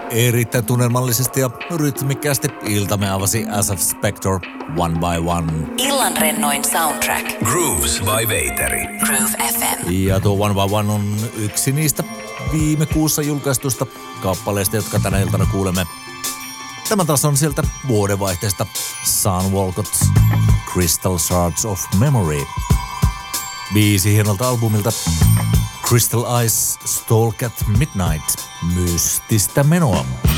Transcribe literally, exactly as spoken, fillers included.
Erittäin tunnelmallisesti ja rytmikkäästi iltamme avasi As of Spector One by One. Illan rennoin soundtrack. Grooves by Veiteri. Groove F M. Ja tuo One by One on yksi niistä viime kuussa julkaistusta kappaleista, jotka tänä iltana kuulemme. Tämä taas on sieltä vuodenvaihteesta Sun Walcott, Crystal Shards of Memory. Biisi hienolta albumilta Crystal Eyes Stalk at Midnight. Mystistä menoa.